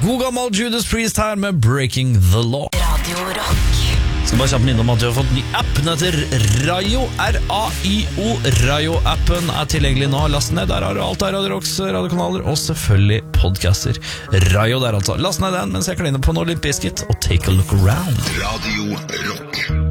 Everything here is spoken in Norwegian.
God gammel Judas Priest her med Breaking the Law. Radio Rock. Skal bare kjapt minne om at du har fått ny app. Den heter Rayo, R-A-I-O. Rayo-appen er tilgjengelig nå. Last ned, der har du alt av Radio Rocks radiokanaler, og selvfølgelig podcaster. Rayo der altså. Last ned den mens jeg kliner på noe Limp Bizkit, og take a look around. Radio Rock.